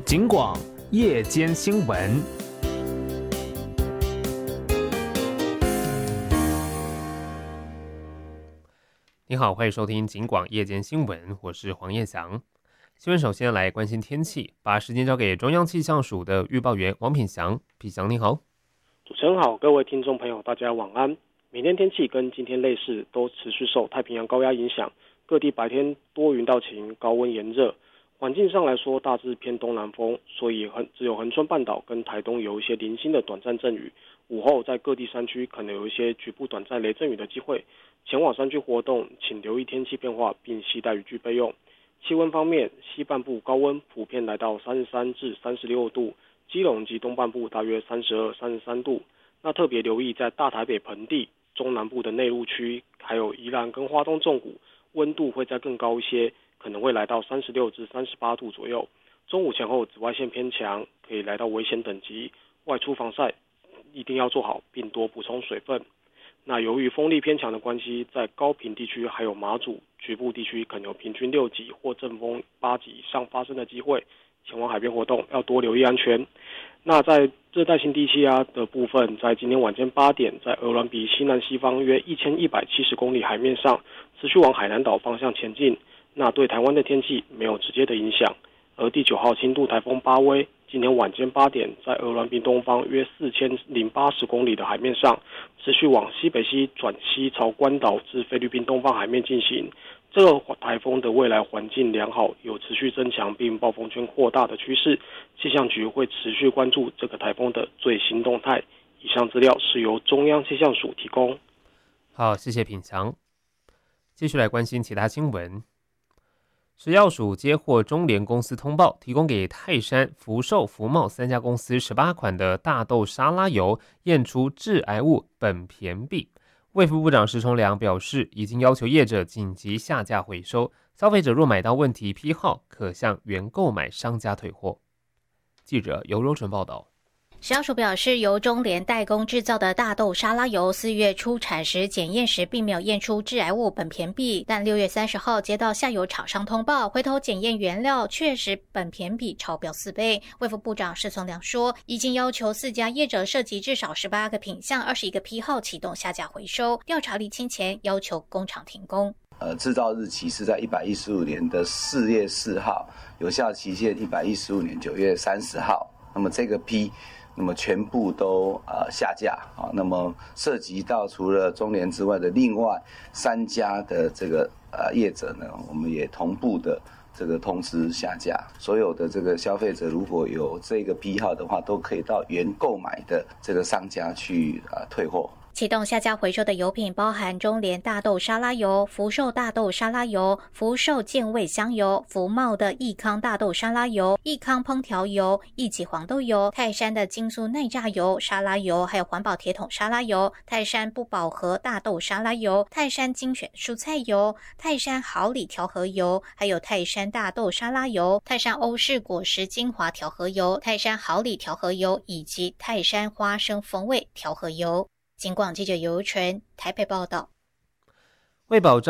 警广夜间新闻。你好，欢迎收听警广夜间新闻，我是黄彦翔。新闻首先来关心天气，把时间交给中央气象署的预报员王品祥。品祥你好。 主持人好，各位听众朋友大家晚安。明天天气跟今天类似，都持续受太平洋高压影响，各地白天多云到晴，高温炎热。环境上来说大致偏东南风，所以只有恒春半岛跟台东有一些零星的短暂阵雨，午后在各地山区可能有一些局部短暂雷阵雨的机会。前往山区活动请留意天气变化，并携带雨具备用。气温方面，西半部高温普遍来到33至36度，基隆及东半部大约32、33度。那特别留意在大台北盆地、中南部的内陆区，还有宜兰跟花东纵谷，温度会再更高一些，可能会来到36至38度左右。中午前后紫外线偏强，可以来到危险等级，外出防晒一定要做好，并多补充水分。那由于风力偏强的关系，在高屏地区还有马祖局部地区可能有平均6级或阵风8级以上发生的机会，前往海边活动要多留意安全。那在热带性低气压的部分，在今天晚间8点，在鹅銮鼻西南西方约1170公里海面上，持续往海南岛方向前进。那对台湾的天气没有直接的影响。而第9号轻度台风巴威，今天晚间8点，在鹅銮鼻东方约4080公里的海面上，持续往西北西转西朝关岛至菲律宾东方海面进行。这个台风的未来环境良好，有持续增强并暴风圈扩大的趋势。气象局会持续关注这个台风的最新动态。以上资料是由中央气象署提供。 好，谢谢品强。继续来关心其他新闻。食药署接获中联公司通报，提供给泰山、福寿、福茂3家公司18款的大豆沙拉油验出致癌物苯醃铋。卫福部长石崇良表示，已经要求业者紧急下架回收，消费者若买到问题批号，可向原购买商家退货。记者尤柔纯报道。 食药署表示，由中联代工制造的大豆沙拉油4月出产时检验时并没有验出致癌物苯醃铋，但6月30号接到下游厂商通报，回头检验原料确实苯醃铋超标4倍。卫福部长石崇良说，已经要求4家业者涉及至少18个品项、21个批号启动下架回收，调查厘清前要求工厂停工。 制造日期是在115年的4月4号，有效期限115年9月30号。那么这个批那么全部都下架啊。那么涉及到除了中联之外的另外3家的这个业者呢，我们也同步的这个通知下架。所有的这个消费者如果有这个批号的话，都可以到原购买的这个商家去退货。 启动下架回收的油品包含中联大豆沙拉油、福寿大豆沙拉油、福寿健胃香油、福茂的益康大豆沙拉油、益康烹调油、益己黄豆油、泰山的精素耐榨油、沙拉油，还有环保铁桶沙拉油、泰山不饱和大豆沙拉油、泰山精选蔬菜油、泰山好礼调和油，还有泰山大豆沙拉油、泰山欧式果实精华调和油、泰山好礼调和油以及泰山花生风味调和油。警广记者尤纯台北报道。 为保障